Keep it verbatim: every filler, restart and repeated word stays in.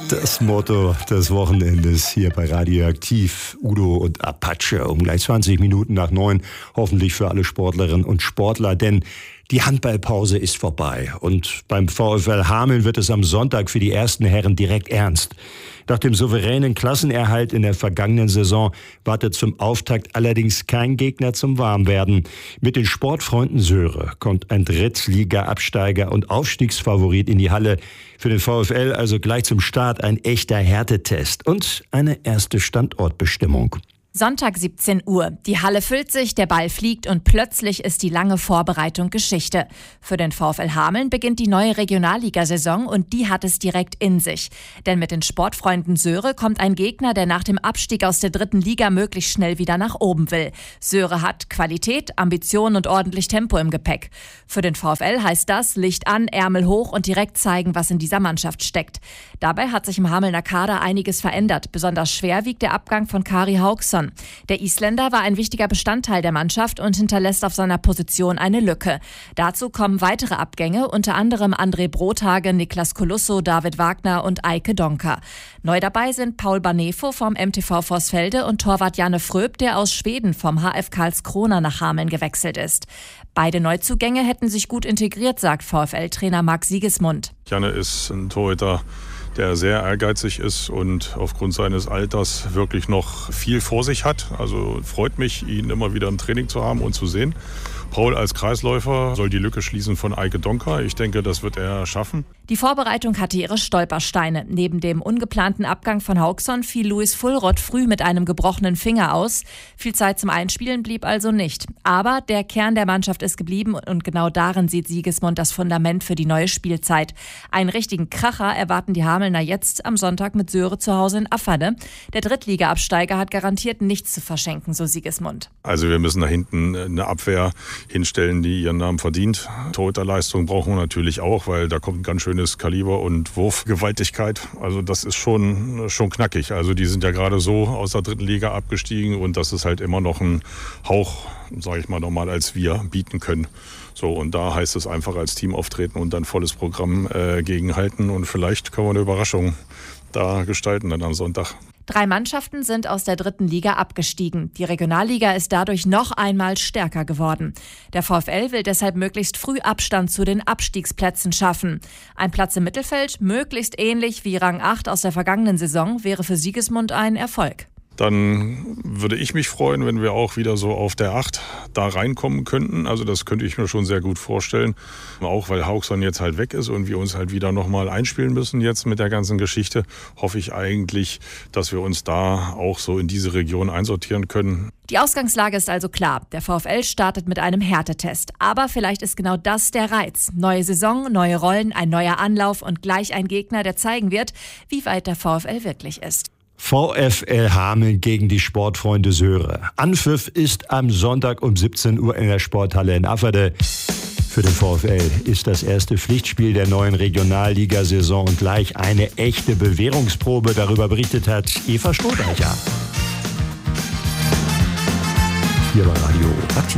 Das Motto des Wochenendes hier bei Radioaktiv, Udo und Apache, um gleich zwanzig Minuten nach neun, hoffentlich für alle Sportlerinnen und Sportler, denn die Handballpause ist vorbei und beim VfL Hameln wird es am Sonntag für die ersten Herren direkt ernst. Nach dem souveränen Klassenerhalt in der vergangenen Saison wartet zum Auftakt allerdings kein Gegner zum Warmwerden. Mit den Sportfreunden Söhre kommt ein Drittliga-Absteiger und Aufstiegsfavorit in die Halle. Für den VfL also gleich zum Start ein echter Härtetest und eine erste Standortbestimmung. Sonntag siebzehn Uhr. Die Halle füllt sich, der Ball fliegt und plötzlich ist die lange Vorbereitung Geschichte. Für den VfL Hameln beginnt die neue Regionalligasaison und die hat es direkt in sich. Denn mit den Sportfreunden Söhre kommt ein Gegner, der nach dem Abstieg aus der dritten Liga möglichst schnell wieder nach oben will. Söhre hat Qualität, Ambition und ordentlich Tempo im Gepäck. Für den VfL heißt das Licht an, Ärmel hoch und direkt zeigen, was in dieser Mannschaft steckt. Dabei hat sich im Hamelner Kader einiges verändert. Besonders schwer wiegt der Abgang von Kari Hauksson. Der Isländer war ein wichtiger Bestandteil der Mannschaft und hinterlässt auf seiner Position eine Lücke. Dazu kommen weitere Abgänge, unter anderem André Brothage, Niklas Colusso, David Wagner und Eike Donker. Neu dabei sind Paul Banefo vom M T V Vorsfelde und Torwart Janne Fröb, der aus Schweden vom H F Karlskrona nach Hameln gewechselt ist. Beide Neuzugänge hätten sich gut integriert, sagt VfL-Trainer Marc Siegesmund. Janne ist ein Torhüter, der sehr ehrgeizig ist und aufgrund seines Alters wirklich noch viel vor sich hat. Also freut mich, ihn immer wieder im Training zu haben und zu sehen. Paul als Kreisläufer soll die Lücke schließen von Eike Donker. Ich denke, das wird er schaffen. Die Vorbereitung hatte ihre Stolpersteine. Neben dem ungeplanten Abgang von Hauksson fiel Louis Fullrott früh mit einem gebrochenen Finger aus. Viel Zeit zum Einspielen blieb also nicht. Aber der Kern der Mannschaft ist geblieben und genau darin sieht Siegesmund das Fundament für die neue Spielzeit. Einen richtigen Kracher erwarten die Hamelner jetzt am Sonntag mit Söhre zu Hause in Afferde. Der Drittliga-Absteiger hat garantiert nichts zu verschenken, so Siegesmund. Also wir müssen da hinten eine Abwehr hinstellen, die ihren Namen verdient. Torhüterleistung brauchen wir natürlich auch, weil da kommt ein ganz schönes Kaliber und Wurfgewaltigkeit. Also das ist schon, schon knackig. Also die sind ja gerade so aus der dritten Liga abgestiegen und das ist halt immer noch ein Hauch, sage ich mal normal, als wir bieten können. So, und da heißt es einfach als Team auftreten und dann volles Programm äh, gegenhalten und vielleicht können wir eine Überraschung da gestalten dann am Sonntag. Drei Mannschaften sind aus der dritten Liga abgestiegen. Die Regionalliga ist dadurch noch einmal stärker geworden. Der VfL will deshalb möglichst früh Abstand zu den Abstiegsplätzen schaffen. Ein Platz im Mittelfeld, möglichst ähnlich wie Rang acht aus der vergangenen Saison, wäre für Siegesmund ein Erfolg. Dann würde ich mich freuen, wenn wir auch wieder so auf der acht da reinkommen könnten. Also das könnte ich mir schon sehr gut vorstellen. Auch weil Hauksson jetzt halt weg ist und wir uns halt wieder nochmal einspielen müssen jetzt mit der ganzen Geschichte, hoffe ich eigentlich, dass wir uns da auch so in diese Region einsortieren können. Die Ausgangslage ist also klar. Der VfL startet mit einem Härtetest. Aber vielleicht ist genau das der Reiz. Neue Saison, neue Rollen, ein neuer Anlauf und gleich ein Gegner, der zeigen wird, wie weit der VfL wirklich ist. VfL Hameln gegen die Sportfreunde Söhre. Anpfiff ist am Sonntag um siebzehn Uhr in der Sporthalle in Afferde. Für den VfL ist das erste Pflichtspiel der neuen Regionalligasaison und gleich eine echte Bewährungsprobe. Darüber berichtet hat Eva Strohdeicher. Hier bei Radio Aktiv.